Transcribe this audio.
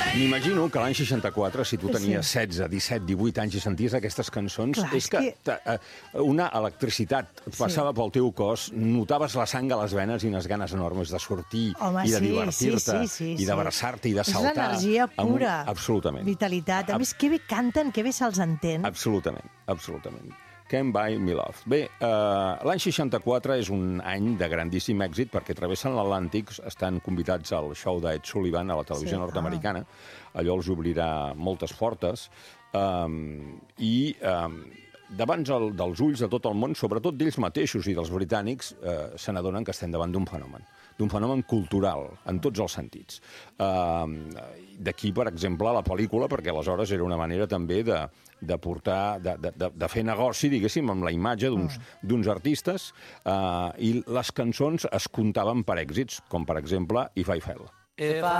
M'imagino que l'any 64, si tu tenies 16, 17, 18 anys i senties aquestes cançons, Clar, és que una electricitat passava pel teu cos, notaves la sang a les venes i unes ganes enormes de sortir i de divertir-te i d'abraçar-te i de saltar. És l'energia pura. Absolutament. Vitalitat. A més, que bé canten, que bé se'ls entén. Absolutament, absolutament. Can't Buy Me Love. Bé, l'any 64 és un any de grandíssim èxit perquè travessen l'Atlàntic, estan convidats al show d'Ed Sullivan a la televisió nord-americana. Allò els obrirà moltes portes i davant dels ulls de tot el món, sobretot d'ells mateixos i dels britànics, se n'adonen que estem davant d'un fenomen cultural, en tots els sentits. D'aquí, per exemple, la pel·lícula, perquè aleshores era una manera també de portar, de fer negoci, diguéssim, amb la imatge d'uns artistes, i les cançons es comptaven per èxits, com per exemple If I Fell.